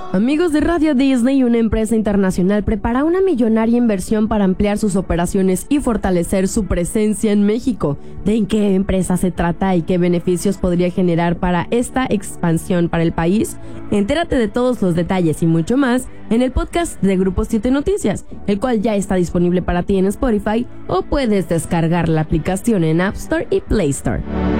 Amigos de Radio Disney, una empresa internacional prepara una millonaria inversión para ampliar sus operaciones y fortalecer su presencia en México. ¿De qué empresa se trata y qué beneficios podría generar para esta expansión para el país? Entérate de todos los detalles y mucho más en el podcast de Grupo 7 Noticias, el cual ya está disponible para ti en Spotify o puedes descargar la aplicación en App Store y Play Store.